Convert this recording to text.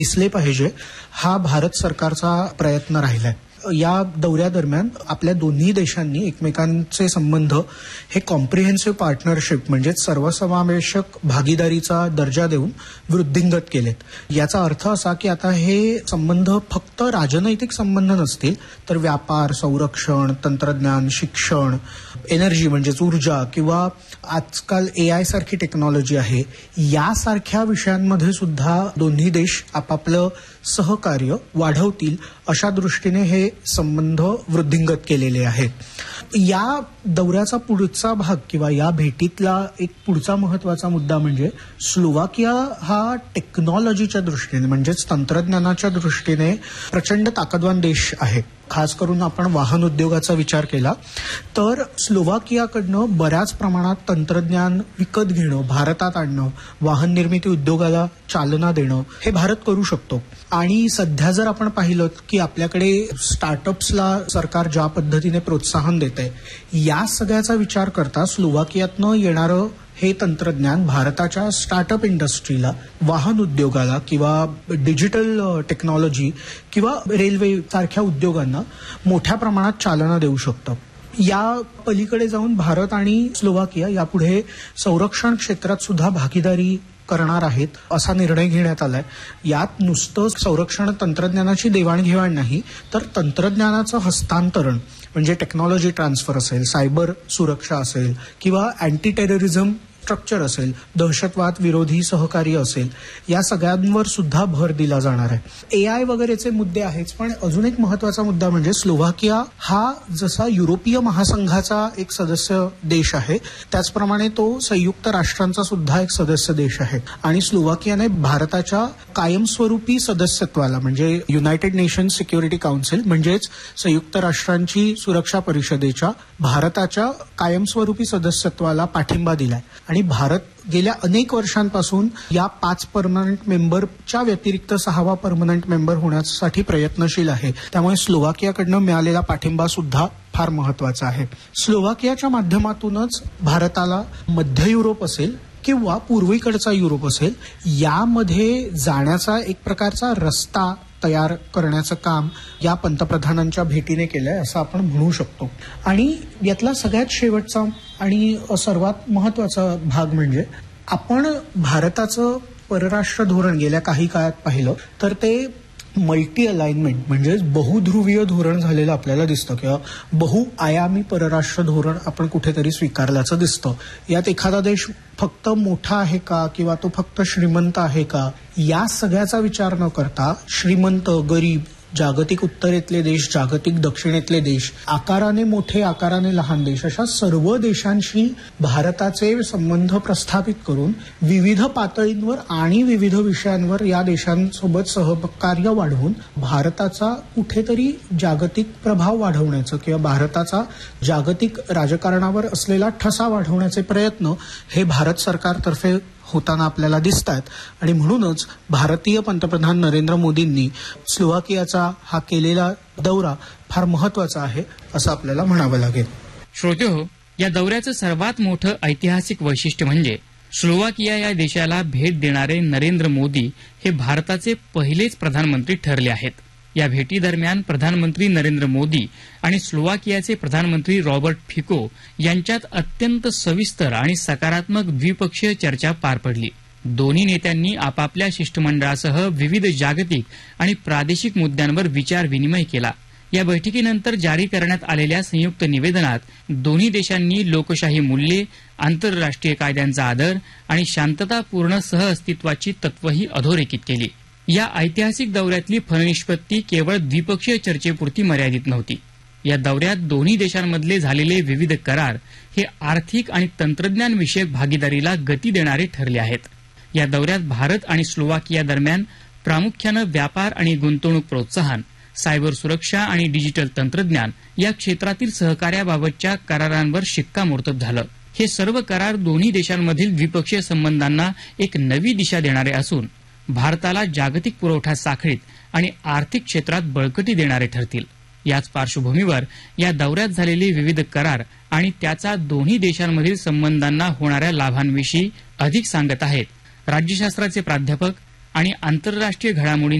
दिसले पाहिजे, हा भारत सरकारचा प्रयत्न राहिलाय. या दौऱ्यादरम्यान आपल्या दोन्ही देशांनी एकमेकांचे संबंध हे कॉम्प्रिहेन्सिव्ह पार्टनरशिप म्हणजे सर्वसमावेशक भागीदारीचा दर्जा देऊन वृद्धिंगत केलेत. याचा अर्थ असा की आता हे संबंध फक्त राजनैतिक संबंध नसतील, तर व्यापार, संरक्षण, तंत्रज्ञान, शिक्षण, एनर्जी म्हणजेच ऊर्जा किंवा आजकाल AI सारखी टेक्नॉलॉजी आहे, यासारख्या विषयांमध्ये सुद्धा दोन्ही देश आपापलं सहकार्य वाढवतील अशा दृष्टीने हे संबंध वृद्धिंगत केलेले आहेत. या दौऱ्याचा पुढचा भाग किंवा या भेटीतला एक पुढचा महत्वाचा मुद्दा म्हणजे स्लोवाकिया हा टेक्नॉलॉजीच्या दृष्टीने म्हणजेच तंत्रज्ञानाच्या दृष्टीने प्रचंड ताकदवान देश आहे. खास करून आपण वाहन उद्योगाचा विचार केला तर स्लोवाकियाकडनं बऱ्याच प्रमाणात तंत्रज्ञान विकत घेणं, भारतात आणणं, वाहन निर्मिती उद्योगाला चालना देणं हे भारत करू शकतो. आणि सध्या जर आपण पाहिलं की आपल्याकडे स्टार्टअप्सला सरकार ज्या पद्धतीने प्रोत्साहन देतंय, या सगळ्याचा विचार करता स्लोवाकियातनं येणारं हे तंत्रज्ञान भारताच्या स्टार्टअप इंडस्ट्रीला, वाहन उद्योगाला किंवा डिजिटल टेक्नॉलॉजी किंवा रेल्वे सारख्या उद्योगांना मोठ्या प्रमाणात चालना देऊ शकतं. या पलीकडे जाऊन भारत आणि स्लोवाकिया यापुढे संरक्षण क्षेत्रात सुद्धा भागीदारी करणार आहेत असा निर्णय घेण्यात आलाय. यात नुसतं संरक्षण तंत्रज्ञानाची देवाणघेवाण नाही, तर तंत्रज्ञानाचं हस्तांतरण म्हणजे टेक्नॉलॉजी ट्रान्सफर असेल, सायबर सुरक्षा असेल किंवा अँटी टेररिझम स्ट्रक्चर असेल, दहशतवाद विरोधी सहकार्य असेल, या सगळ्यांवर सुद्धा भर दिला जाणार आहे. AI वगैरेचे मुद्दे आहेच, पण अजून एक महत्वाचा मुद्दा म्हणजे स्लोवाकिया हा जसा युरोपीय महासंघाचा एक सदस्य देश आहे, त्याचप्रमाणे तो संयुक्त राष्ट्रांचा सुद्धा एक सदस्य देश आहे. आणि स्लोवाकियाने भारताच्या कायमस्वरूपी सदस्यत्वाला म्हणजे युनायटेड नेशन्स सिक्युरिटी काउन्सिल म्हणजेच संयुक्त राष्ट्रांची सुरक्षा परिषदेच्या भारताच्या कायमस्वरूपी सदस्यत्वाला पाठिंबा दिलाय. आणि भारत गेल्या अनेक वर्षांपासून या 5 परमनंट मेंबरच्या व्यतिरिक्त 6वा परमनंट मेंबर होण्यासाठी प्रयत्नशील आहे. त्यामुळे स्लोवाकियाकडनं मिळालेला पाठिंबा सुद्धा फार महत्वाचा आहे. स्लोवाकियाच्या माध्यमातूनच भारताला मध्य युरोप असेल किंवा पूर्वेकडचा युरोप असेल, यामध्ये जाण्याचा एक प्रकारचा रस्ता तयार करण्याचं काम या पंतप्रधानांच्या भेटीने केलंय असं आपण म्हणू शकतो. आणि यातला सगळ्यात शेवटचा आणि सर्वात महत्वाचा भाग म्हणजे आपण भारताचं परराष्ट्र धोरण गेल्या काही काळात पाहिलं तर ते मल्टी अलाइनमेंट म्हणजे बहुध्रुवीय धोरण झालेलं आपल्याला दिसतं किंवा बहुआयामी परराष्ट्र धोरण आपण कुठेतरी स्वीकारल्याचं दिसतं. यात एखादा देश फक्त मोठा आहे का किंवा तो फक्त श्रीमंत आहे का, या सगळ्याचा विचार न करता श्रीमंत, गरीब, जागतिक उत्तरेतले देश, जागतिक दक्षिणेतले देश, आकाराने मोठे, आकाराने लहान देश, अशा सर्व देशांशी भारताचे संबंध प्रस्थापित करून विविध पातळींवर आणि विविध विषयांवर या देशांसोबत सहकार्य वाढवून भारताचा कुठेतरी जागतिक प्रभाव वाढवण्याचं किंवा भारताचा जागतिक राजकारणावर असलेला ठसा वाढवण्याचे प्रयत्न हे भारत सरकारतर्फे होताना आपल्याला दिसतात. आणि म्हणूनच भारतीय पंतप्रधान नरेंद्र मोदींनी स्लोवाकियाचा हा केलेला दौरा फार महत्वाचा आहे असं आपल्याला म्हणावं लागेल. श्रोतेहो, या दौऱ्याचं सर्वात मोठं ऐतिहासिक वैशिष्ट्य म्हणजे स्लोवाकिया या देशाला भेट देणारे नरेंद्र मोदी हे भारताचे पहिलेच प्रधानमंत्री ठरले आहेत. या भेटीदरम्यान प्रधानमंत्री नरेंद्र मोदी आणि स्लोवाकियाचे प्रधानमंत्री रॉबर्ट फिको यांच्यात अत्यंत सविस्तर आणि सकारात्मक द्विपक्षीय चर्चा पार पडली. दोन्ही नेत्यांनी आपापल्या शिष्टमंडळासह विविध जागतिक आणि प्रादेशिक मुद्द्यांवर विचार विनिमय केला. या बैठकीनंतर जारी करण्यात आलेल्या संयुक्त निवेदनात दोन्ही देशांनी लोकशाही मूल्ये, आंतरराष्ट्रीय कायद्यांचा आदर आणि शांततापूर्ण सहअस्तित्वाची तत्वही अधोरेखित केली. या ऐतिहासिक दौऱ्यातली फलनिष्पत्ती केवळ द्विपक्षीय चर्चेपुरती मर्यादित नव्हती. या दौऱ्यात दोन्ही देशांमधले झालेले विविध करार हे आर्थिक आणि तंत्रज्ञान विषयक भागीदारीला गती देणारे ठरले आहेत. या दौऱ्यात भारत आणि स्लोवाकिया दरम्यान प्रामुख्यानं व्यापार आणि गुंतवणूक प्रोत्साहन, सायबर सुरक्षा आणि डिजिटल तंत्रज्ञान या क्षेत्रातील सहकार्याबाबतच्या करारांवर शिक्कामोर्तब झालं. हे सर्व करार दोन्ही देशांमधील द्विपक्षीय संबंधांना एक नवी दिशा देणारे असून भारताला जागतिक पुरवठा साखळीत आणि आर्थिक क्षेत्रात बळकटी देणारे ठरतील. याच पार्श्वभूमीवर या दौऱ्यात झालेले विविध करार आणि त्याचा दोन्ही देशांमधील संबंधांना होणाऱ्या लाभांविषयी अधिक सांगत आहेत राज्यशास्त्राचे प्राध्यापक आणि आंतरराष्ट्रीय घडामोडी